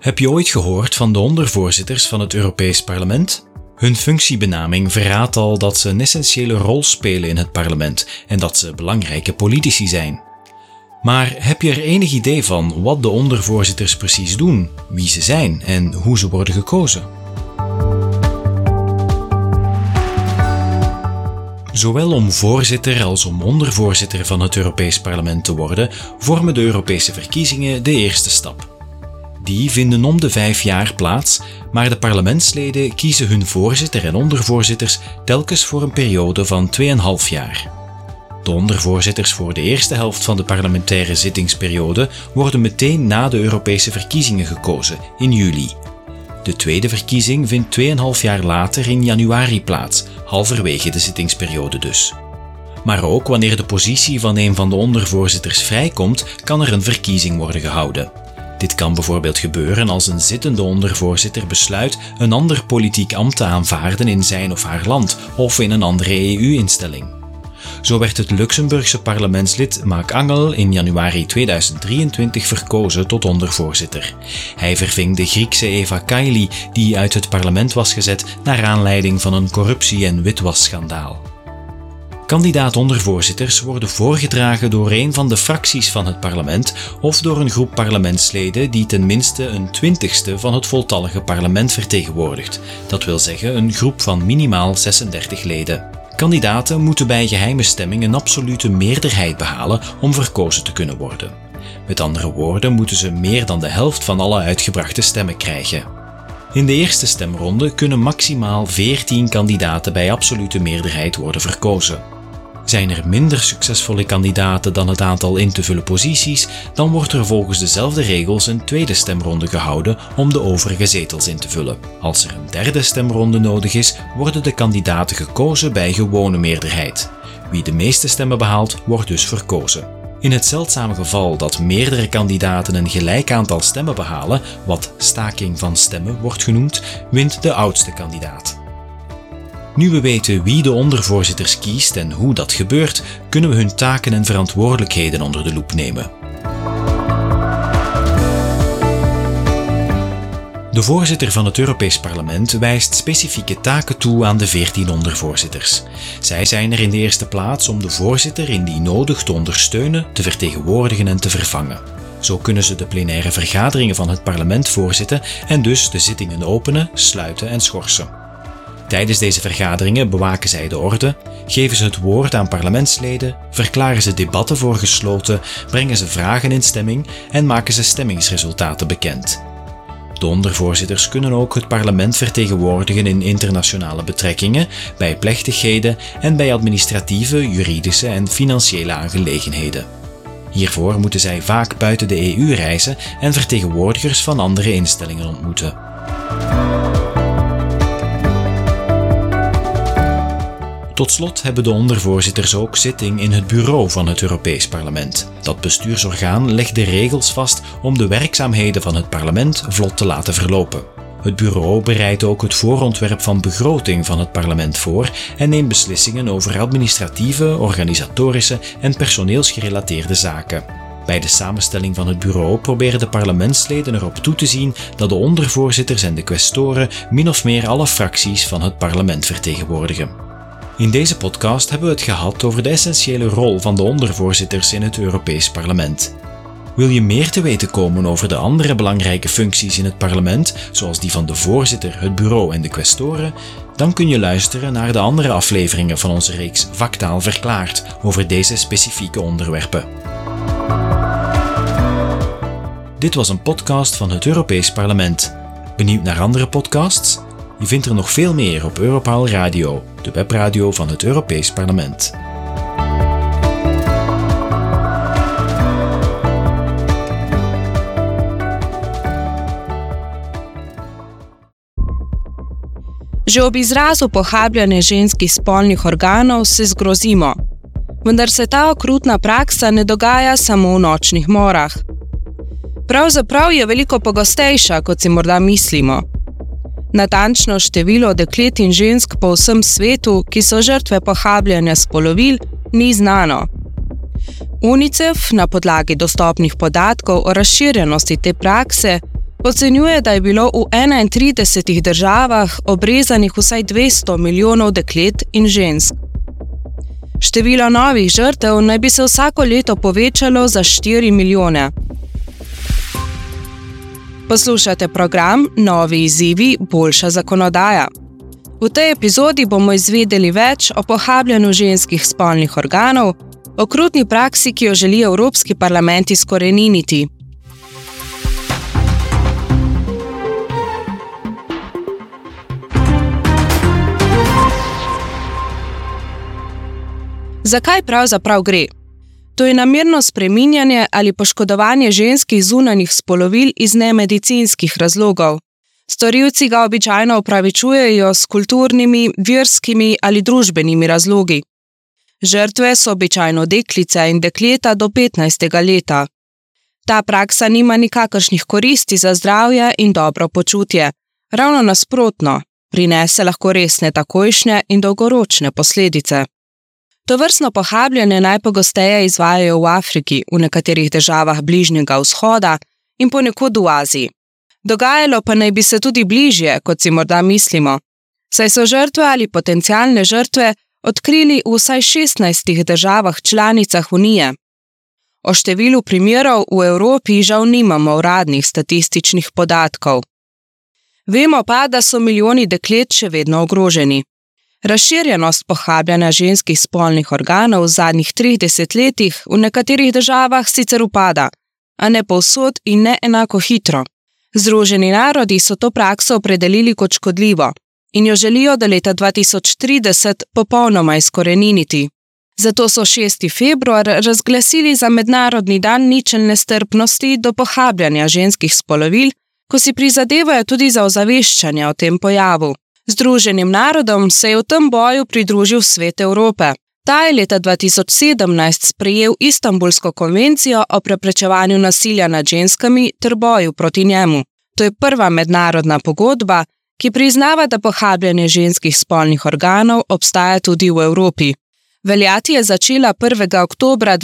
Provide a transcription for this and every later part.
Heb je ooit gehoord van de ondervoorzitters van het Europees Parlement? Hun functiebenaming verraadt al dat ze een essentiële rol spelen in het parlement en dat ze belangrijke politici zijn. Maar heb je er enig idee van wat de ondervoorzitters precies doen, wie ze zijn en hoe ze worden gekozen? Zowel om voorzitter als om ondervoorzitter van het Europees Parlement te worden, vormen de Europese verkiezingen de eerste stap. Die vinden om de 5 jaar plaats, maar de parlementsleden kiezen hun voorzitter en ondervoorzitters telkens voor een periode van 2,5 jaar. De ondervoorzitters voor de eerste helft van de parlementaire zittingsperiode worden meteen na de Europese verkiezingen gekozen, in juli. De tweede verkiezing vindt 2,5 jaar later in januari plaats, halverwege de zittingsperiode dus. Maar ook wanneer de positie van een van de ondervoorzitters vrijkomt, kan er een verkiezing worden gehouden. Dit kan bijvoorbeeld gebeuren als een zittende ondervoorzitter besluit een ander politiek ambt te aanvaarden in zijn of haar land of in een andere EU-instelling. Zo werd het Luxemburgse parlementslid Marc Angel in januari 2023 verkozen tot ondervoorzitter. Hij verving de Griekse Eva Kaili, die uit het parlement was gezet naar aanleiding van een corruptie- en witwasschandaal. Kandidaat-ondervoorzitters worden voorgedragen door een van de fracties van het parlement of door een groep parlementsleden die tenminste een 20ste van het voltallige parlement vertegenwoordigt. Dat wil zeggen een groep van minimaal 36 leden. Kandidaten moeten bij geheime stemming een absolute meerderheid behalen om verkozen te kunnen worden. Met andere woorden moeten ze meer dan de helft van alle uitgebrachte stemmen krijgen. In de eerste stemronde kunnen maximaal 14 kandidaten bij absolute meerderheid worden verkozen. Zijn er minder succesvolle kandidaten dan het aantal in te vullen posities, dan wordt er volgens dezelfde regels een tweede stemronde gehouden om de overige zetels in te vullen. Als er een derde stemronde nodig is, worden de kandidaten gekozen bij gewone meerderheid. Wie de meeste stemmen behaalt, wordt dus verkozen. In het zeldzame geval dat meerdere kandidaten een gelijk aantal stemmen behalen, wat staking van stemmen wordt genoemd, wint de oudste kandidaat. Nu we weten wie de ondervoorzitters kiest en hoe dat gebeurt, kunnen we hun taken en verantwoordelijkheden onder de loep nemen. De voorzitter van het Europees Parlement wijst specifieke taken toe aan de 14 ondervoorzitters. Zij zijn er in de eerste plaats om de voorzitter indien nodig te ondersteunen, te vertegenwoordigen en te vervangen. Zo kunnen ze de plenaire vergaderingen van het parlement voorzitten en dus de zittingen openen, sluiten en schorsen. Tijdens deze vergaderingen bewaken zij de orde, geven ze het woord aan parlementsleden, verklaren ze debatten voor gesloten, brengen ze vragen in stemming en maken ze stemmingsresultaten bekend. De ondervoorzitters kunnen ook het parlement vertegenwoordigen in internationale betrekkingen, bij plechtigheden en bij administratieve, juridische en financiële aangelegenheden. Hiervoor moeten zij vaak buiten de EU reizen en vertegenwoordigers van andere instellingen ontmoeten. Tot slot hebben de ondervoorzitters ook zitting in het bureau van het Europees Parlement. Dat bestuursorgaan legt de regels vast om de werkzaamheden van het parlement vlot te laten verlopen. Het bureau bereidt ook het voorontwerp van begroting van het parlement voor en neemt beslissingen over administratieve, organisatorische en personeelsgerelateerde zaken. Bij de samenstelling van het bureau proberen de parlementsleden erop toe te zien dat de ondervoorzitters en de quaestoren min of meer alle fracties van het parlement vertegenwoordigen. In deze podcast hebben we het gehad over de essentiële rol van de ondervoorzitters in het Europees Parlement. Wil je meer te weten komen over de andere belangrijke functies in het parlement, zoals die van de voorzitter, het bureau en de quaestoren, dan kun je luisteren naar de andere afleveringen van onze reeks Vaktaal Verklaard over deze specifieke onderwerpen. Dit was een podcast van het Europees Parlement. Benieuwd naar andere podcasts? Je vindt er nog veel meer op Europaal Radio, de webradio van het Europees Parlement. Že ob izrazu pohabljanje ženskih spolnih organov se zgrozimo, vendar se ta okrutna praksa ne dogaja samo v nočnih morah. Pravzaprav je veliko pogostejša, kot si morda mislimo. Natančno število deklet in žensk po vsem svetu, ki so žrtve pohabljanja spolovil, ni znano. UNICEF na podlagi dostopnih podatkov o razširjenosti te prakse ocenjuje, da je bilo v 31 državah obrezanih vsaj 200 milijonov deklet in žensk. Število novih žrtev naj bi se vsako leto povečalo za 4 milijone. Poslušate program Novi izzivi, boljša zakonodaja. V tej epizodi bomo izvedeli več o pohabljanju ženskih spolnih organov, okrutni praksi, ki jo želi Evropski parlament izkoreniniti. Zakaj pravzaprav gre? To je namerno spreminjanje ali poškodovanje ženskih zunanjih spolovil iz nemedicinskih razlogov. Storilci ga običajno opravičujejo s kulturnimi, verskimi ali družbenimi razlogi. Žrtve so običajno deklice in dekleta do 15. leta. Ta praksa nima nikakršnih koristi za zdravje in dobro počutje. Ravno nasprotno, prinese lahko resne takojšnje in dolgoročne posledice. Tovrstno pohabljanje najpogosteje izvajajo v Afriki, v nekaterih državah Bližnjega vzhoda in ponekod v Aziji. Dogajalo pa naj bi se tudi bližje, kot si morda mislimo, saj so žrtve ali potencialne žrtve odkrili v vsaj 16 državah članicah Unije. O številu primerov v Evropi žal nimamo uradnih statističnih podatkov. Vemo pa, da so milijoni deklet še vedno ogroženi. Razširjenost pohabljanja ženskih spolnih organov v zadnjih 30 letih v nekaterih državah sicer upada, a ne povsod in ne enako hitro. Združeni narodi so to prakso opredelili kot škodljivo in jo želijo do leta 2030 popolnoma izkoreniniti. Zato so 6. februar razglasili za mednarodni dan ničelne strpnosti do pohabljanja ženskih spolovil, ko si prizadevajo tudi za ozaveščanje o tem pojavu. Združenim narodom se je v tem boju pridružil Svet Evrope. Ta je leta 2017 sprejel Istanbulsko konvencijo o preprečevanju nasilja nad ženskami ter boju proti njemu. To je prva mednarodna pogodba, ki priznava, da pohabljanje ženskih spolnih organov obstaja tudi v Evropi. Veljati je začela 1. oktobra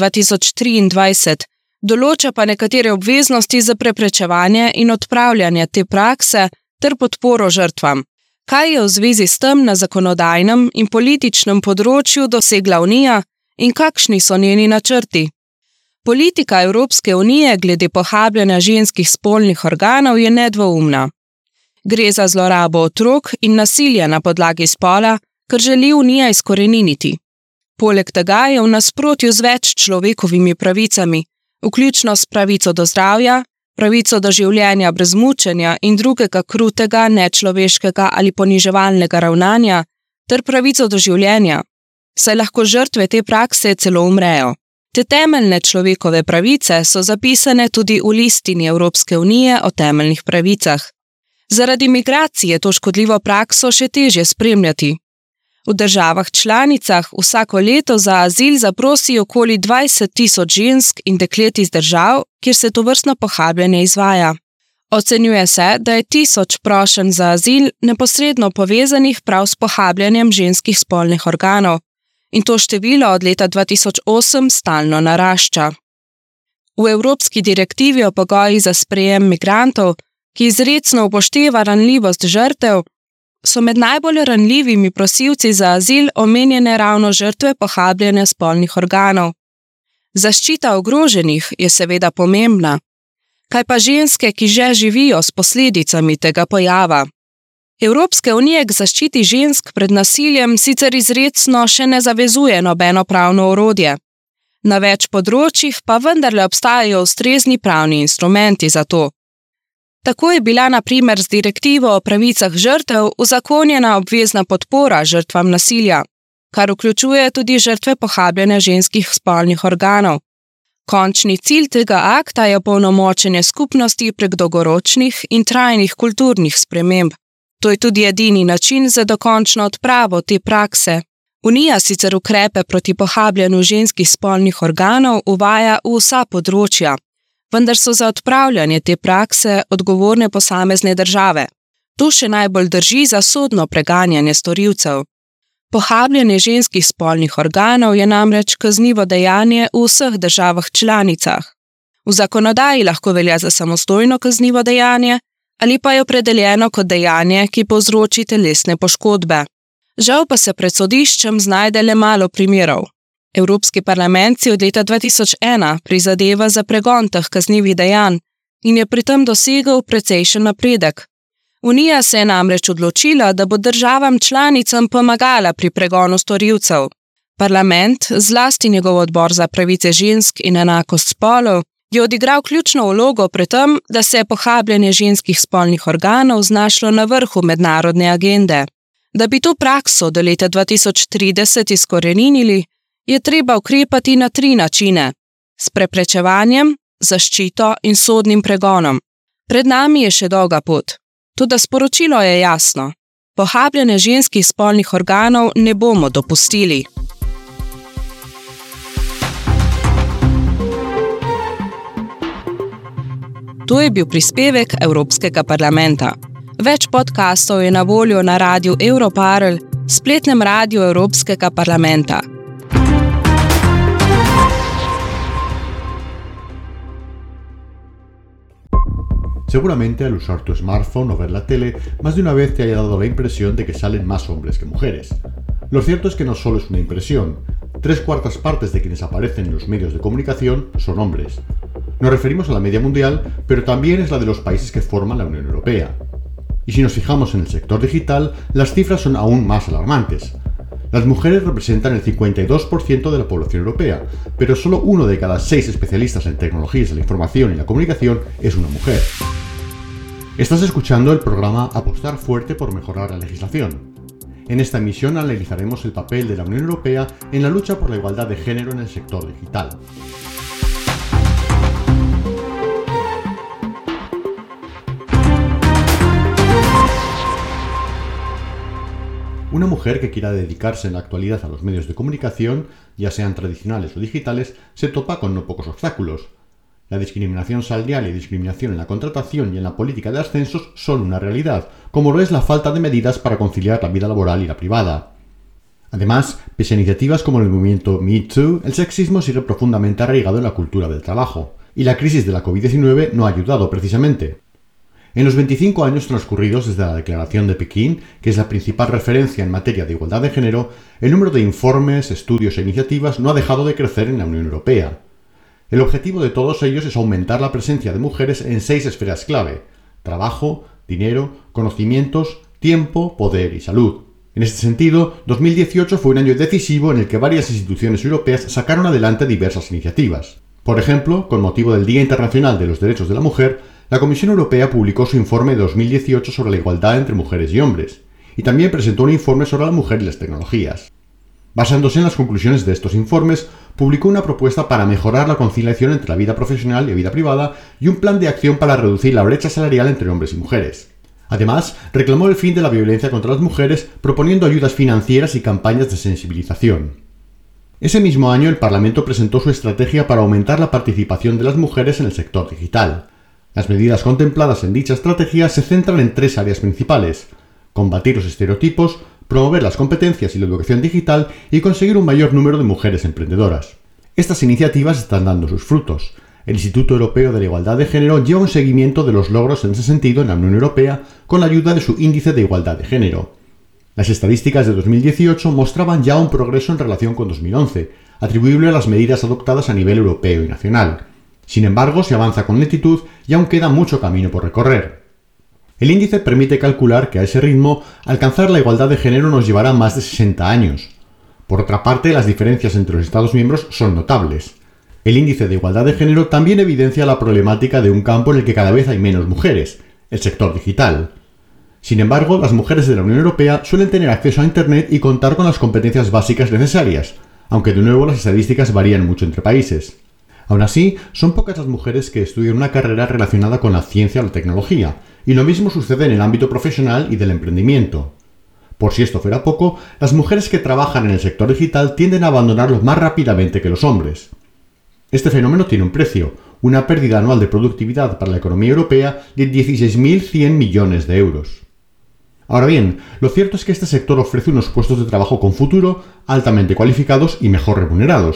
2023, določa pa nekatere obveznosti za preprečevanje in odpravljanje te prakse ter podporo žrtvam. Kaj je v zvezi s tem na zakonodajnem in političnem področju dosegla Unija in kakšni so njeni načrti? Politika Evropske unije glede pohabljanja ženskih spolnih organov je nedvoumna. Gre za zlorabo otrok in nasilje na podlagi spola, kar želi Unija izkoreniniti. Poleg tega je v nasprotju z več človekovimi pravicami, vključno s pravico do zdravja, pravico do življenja brez mučenja in drugega krutega, nečloveškega ali poniževalnega ravnanja, ter pravico do življenja, saj lahko žrtve te prakse celo umrejo. Te temeljne človekove pravice so zapisane tudi v listini Evropske unije o temeljnih pravicah. Zaradi migracije to škodljivo prakso še težje spremljati. V državah članicah vsako leto za azil zaprosi okoli 20.000 žensk in deklet iz držav, kjer se tovrstno pohabljanje izvaja. Ocenjuje se, da je 1000 prošenj za azil neposredno povezanih prav s pohabljanjem ženskih spolnih organov, in to število od leta 2008 stalno narašča. V Evropski direktivi o pogojih za sprejem migrantov, ki izrecno upošteva ranljivost žrtev, so med najbolj ranljivimi prosilci za azil omenjene ravno žrtve pohabljanja spolnih organov. Zaščita ogroženih je seveda pomembna. Kaj pa ženske, ki že živijo s posledicami tega pojava? Evropske unije k zaščiti žensk pred nasiljem sicer izrecno še ne zavezuje nobeno pravno orodje. Na več področjih pa vendarle obstajajo ustrezni pravni instrumenti za to. Tako je bila na primer z direktivo o pravicah žrtev uzakonjena obvezna podpora žrtvam nasilja, kar vključuje tudi žrtve pohabljanja ženskih spolnih organov. Končni cilj tega akta je opolnomočenje skupnosti prek dolgoročnih in trajnih kulturnih sprememb. To je tudi edini način za dokončno odpravo te prakse. Unija sicer ukrepe proti pohabljanju ženskih spolnih organov uvaja v vsa področja, vendar so za odpravljanje te prakse odgovorne posamezne države. To še najbolj drži za sodno preganjanje storilcev. Pohabljanje ženskih spolnih organov je namreč kaznivo dejanje v vseh državah članicah. V zakonodaji lahko velja za samostojno kaznivo dejanje, ali pa je opredeljeno kot dejanje, ki povzroči telesne poškodbe. Žal pa se pred sodiščem znajde le malo primerov. Evropski parlament si od leta 2001 prizadeva za pregon teh kaznivih dejanj in je pri tem dosegel precejšen napredek. Unija se je namreč odločila, da bo državam članicam pomagala pri pregonu storilcev. Parlament, zlasti njegov odbor za pravice žensk in enakost spolov, je odigral ključno vlogo pri tem, da se je pohabljanje ženskih spolnih organov znašlo na vrhu mednarodne agende. Da bi to prakso do leta 2030 izkoreninili, je treba ukrepati na 3 načine: s preprečevanjem, zaščito in sodnim pregonom. Pred nami je še dolga pot. Toda sporočilo je jasno: pohabljanje ženskih spolnih organov ne bomo dopustili. To je bil prispevek Evropskega parlamenta. Več podkastov je na voljo na radiu Europarl, spletnem radiu Evropskega parlamenta. Seguramente al usar tu smartphone o ver la tele, más de una vez te haya dado la impresión de que salen más hombres que mujeres. Lo cierto es que no solo es una impresión. 3/4 partes de quienes aparecen en los medios de comunicación son hombres. Nos referimos a la media mundial, pero también es la de los países que forman la Unión Europea. Y si nos fijamos en el sector digital, las cifras son aún más alarmantes. Las mujeres representan el 52% de la población europea, pero solo 1 de cada 6 especialistas en tecnologías de la información y la comunicación es una mujer. Estás escuchando el programa Apostar fuerte por mejorar la legislación. En esta emisión analizaremos el papel de la Unión Europea en la lucha por la igualdad de género en el sector digital. Una mujer que quiera dedicarse en la actualidad a los medios de comunicación, ya sean tradicionales o digitales, se topa con no pocos obstáculos. La discriminación salarial y discriminación en la contratación y en la política de ascensos son una realidad, como lo es la falta de medidas para conciliar la vida laboral y la privada. Además, pese a iniciativas como el movimiento Me Too, el sexismo sigue profundamente arraigado en la cultura del trabajo, y la crisis de la COVID-19 no ha ayudado precisamente. En los 25 años transcurridos desde la Declaración de Pekín, que es la principal referencia en materia de igualdad de género, el número de informes, estudios e iniciativas no ha dejado de crecer en la Unión Europea. El objetivo de todos ellos es aumentar la presencia de mujeres en 6 esferas clave: trabajo, dinero, conocimientos, tiempo, poder y salud. En este sentido, 2018 fue un año decisivo en el que varias instituciones europeas sacaron adelante diversas iniciativas. Por ejemplo, con motivo del Día Internacional de los Derechos de la Mujer, la Comisión Europea publicó su informe de 2018 sobre la igualdad entre mujeres y hombres, y también presentó un informe sobre la mujer y las tecnologías. Basándose en las conclusiones de estos informes, publicó una propuesta para mejorar la conciliación entre la vida profesional y la vida privada y un plan de acción para reducir la brecha salarial entre hombres y mujeres. Además, reclamó el fin de la violencia contra las mujeres, proponiendo ayudas financieras y campañas de sensibilización. Ese mismo año, el Parlamento presentó su estrategia para aumentar la participación de las mujeres en el sector digital. Las medidas contempladas en dicha estrategia se centran en 3 áreas principales: combatir los estereotipos, promover las competencias y la educación digital y conseguir un mayor número de mujeres emprendedoras. Estas iniciativas están dando sus frutos. El Instituto Europeo de la Igualdad de Género lleva un seguimiento de los logros en ese sentido en la Unión Europea con la ayuda de su Índice de Igualdad de Género. Las estadísticas de 2018 mostraban ya un progreso en relación con 2011, atribuible a las medidas adoptadas a nivel europeo y nacional. Sin embargo, se avanza con lentitud y aún queda mucho camino por recorrer. El índice permite calcular que a ese ritmo alcanzar la igualdad de género nos llevará más de 60 años. Por otra parte, las diferencias entre los Estados miembros son notables. El índice de igualdad de género también evidencia la problemática de un campo en el que cada vez hay menos mujeres, el sector digital. Sin embargo, las mujeres de la Unión Europea suelen tener acceso a Internet y contar con las competencias básicas necesarias, aunque de nuevo las estadísticas varían mucho entre países. Aún así, son pocas las mujeres que estudian una carrera relacionada con la ciencia o la tecnología, y lo mismo sucede en el ámbito profesional y del emprendimiento. Por si esto fuera poco, las mujeres que trabajan en el sector digital tienden a abandonarlo más rápidamente que los hombres. Este fenómeno tiene un precio, una pérdida anual de productividad para la economía europea de 16.100 millones de euros. Ahora bien, lo cierto es que este sector ofrece unos puestos de trabajo con futuro, altamente cualificados y mejor remunerados.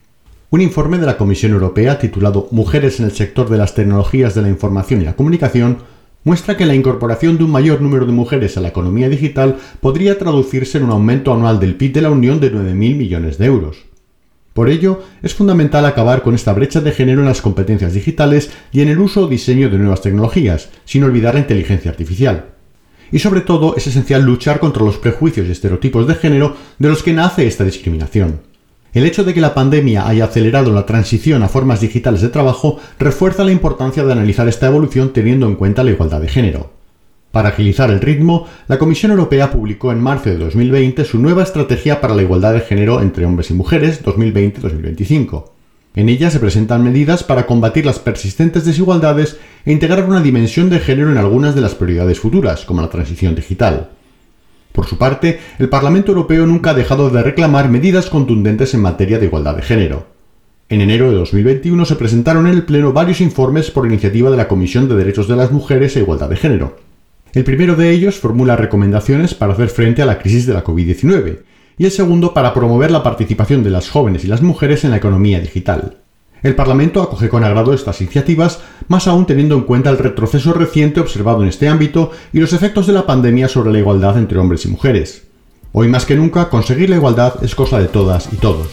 Un informe de la Comisión Europea titulado Mujeres en el sector de las tecnologías de la información y la comunicación muestra que la incorporación de un mayor número de mujeres a la economía digital podría traducirse en un aumento anual del PIB de la Unión de 9.000 millones de euros. Por ello, es fundamental acabar con esta brecha de género en las competencias digitales y en el uso o diseño de nuevas tecnologías, sin olvidar la inteligencia artificial. Y sobre todo, es esencial luchar contra los prejuicios y estereotipos de género de los que nace esta discriminación. El hecho de que la pandemia haya acelerado la transición a formas digitales de trabajo refuerza la importancia de analizar esta evolución teniendo en cuenta la igualdad de género. Para agilizar el ritmo, la Comisión Europea publicó en marzo de 2020 su nueva Estrategia para la Igualdad de Género entre Hombres y Mujeres 2020-2025. En ella se presentan medidas para combatir las persistentes desigualdades e integrar una dimensión de género en algunas de las prioridades futuras, como la transición digital. Por su parte, el Parlamento Europeo nunca ha dejado de reclamar medidas contundentes en materia de igualdad de género. En enero de 2021 se presentaron en el Pleno varios informes por iniciativa de la Comisión de Derechos de las Mujeres e Igualdad de Género. El primero de ellos formula recomendaciones para hacer frente a la crisis de la COVID-19 y el segundo para promover la participación de las jóvenes y las mujeres en la economía digital. El Parlamento acoge con agrado estas iniciativas, más aún teniendo en cuenta el retroceso reciente observado en este ámbito y los efectos de la pandemia sobre la igualdad entre hombres y mujeres. Hoy más que nunca, conseguir la igualdad es cosa de todas y todos.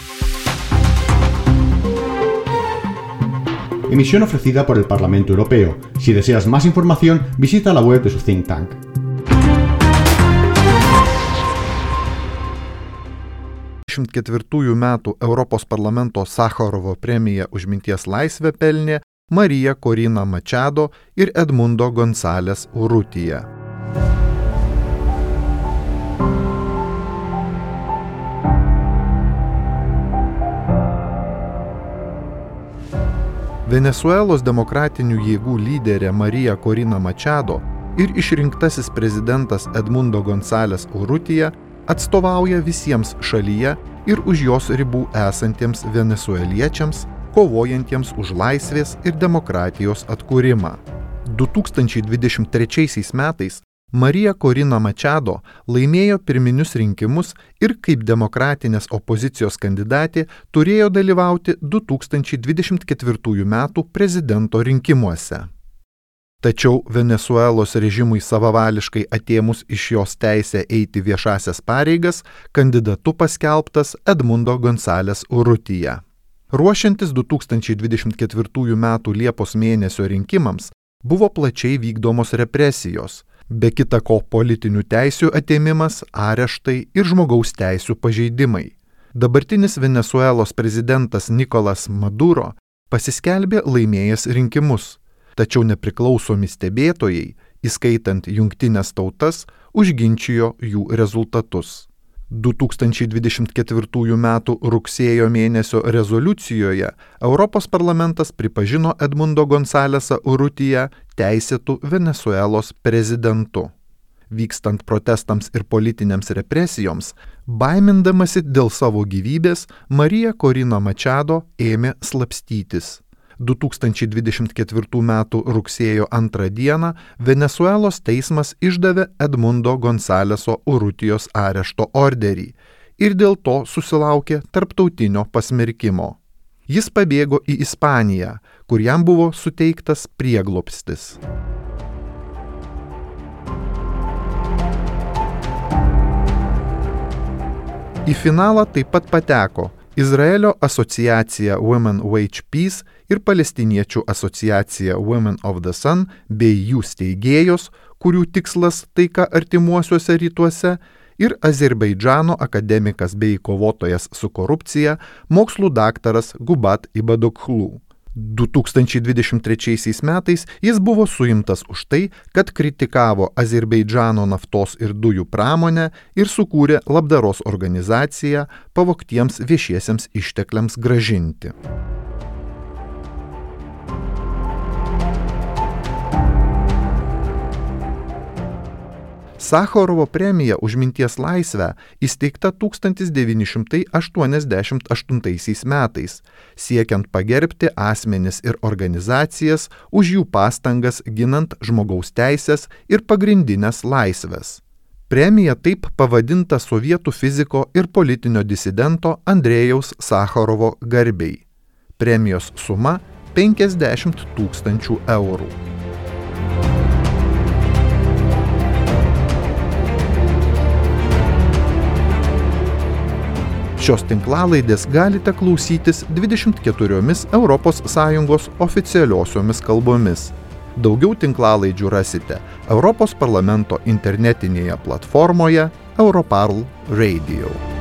Emisión ofrecida por el Parlamento Europeo. Si deseas más información, visita la web de su think tank. Metų Europos parlamento Sacharovo premiją už minties laisvę pelnė Marija Corina Machado ir Edmundo González Urrutia. Venesuelos demokratinių jėgų lyderė Marija Corina Machado ir išrinktasis prezidentas Edmundo González Urrutia atstovauja visiems šalyje ir už jos ribų esantiems venesueliečiams, kovojantiems už laisvės ir demokratijos atkūrimą. 2023 metais Marija Corina Machado laimėjo pirminius rinkimus ir kaip demokratinės opozicijos kandidatė turėjo dalyvauti 2024 metų prezidento rinkimuose. Tačiau Venesuelos režimui savavališkai atėmus iš jos teisę eiti viešasias pareigas, kandidatu paskelbtas Edmundo González Urrutia. Ruošiantis 2024 metų Liepos mėnesio rinkimams, buvo plačiai vykdomos represijos, be kita ko politinių teisių atėmimas, areštai ir žmogaus teisių pažeidimai. Dabartinis Venesuelos prezidentas Nicolas Maduro pasiskelbė laimėjęs rinkimus, tačiau nepriklausomi stebėtojai, įskaitant Jungtines tautas, užginčijo jų rezultatus. 2024 metų rugsėjo mėnesio rezoliucijoje Europos parlamentas pripažino Edmundo Gonzálezą Urrutią teisėtų Venesuelos prezidentu. Vykstant protestams ir politinėms represijoms, baimindamasi dėl savo gyvybės, Marija Corina Machado ėmė slapstytis. 2024 m. rugsėjo 2 dieną Venesuelos teismas išdavė Edmundo Gonzálezo Urrutijos arešto orderį ir dėl to susilaukė tarptautinio pasmerkimo. Jis pabėgo į Ispaniją, kur jam buvo suteiktas prieglobstis. Į finalą taip pat pateko Izraelio asociacija Women Wage Peace ir palestiniečių asociacija Women of the Sun bei jų steigėjos, kurių tikslas taika artimuosiuose rytuose, ir Azerbaidžano akademikas bei kovotojas su korupcija, mokslų daktaras Gubat Ibadoglu. 2023 metais jis buvo suimtas už tai, kad kritikavo Azerbaidžano naftos ir dujų pramonę ir sukūrė labdaros organizaciją pavogtiems viešiesiems ištekliams gražinti. Sacharovo premija už minties laisvę įsteigta 1988 metais, siekiant pagerbti asmenis ir organizacijas už jų pastangas ginant žmogaus teisės ir pagrindinės laisvės. Premija taip pavadinta sovietų fiziko ir politinio disidento Andrejaus Sacharovo garbei. Premijos suma 50 000 eurų. Šios tinklalaidės galite klausytis 24 ES oficialiosiomis kalbomis. Daugiau tinklalaidžių rasite Europos parlamento internetinėje platformoje Europarl Radio.